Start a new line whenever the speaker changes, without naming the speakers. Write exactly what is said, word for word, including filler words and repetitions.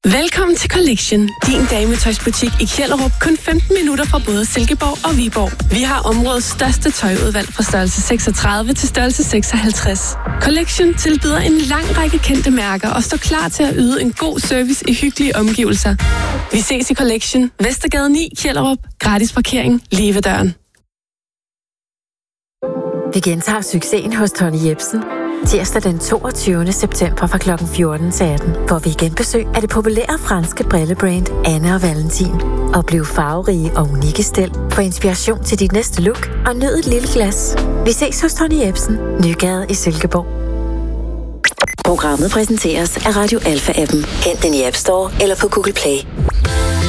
Velkommen til Collection, din dametøjsbutik i Kjellerup, kun femten minutter fra både Silkeborg og Viborg. Vi har områdets største tøjudvalg fra størrelse seksogtredive til størrelse seksoghalvtreds. Collection tilbyder en lang række kendte mærker og står klar til at yde en god service i hyggelige omgivelser. Vi ses i Collection, Vestergade ni, Kjellerup. Gratis parkering lige ved døren.
Vi gentager succesen hos Tony Jebsen. Tirsdag den toogtyvende september fra klokken fjorten til atten, hvor vi igen besøg af det populære franske brillebrand Anne og Valentin. Oplev farverige og unikke stel. Få inspiration til dit næste look og nyd et lille glas. Vi ses hos Tony Jebsen, Nygade i Silkeborg.
Programmet præsenteres af Radio Alpha-appen. Hent den i App Store eller på Google Play.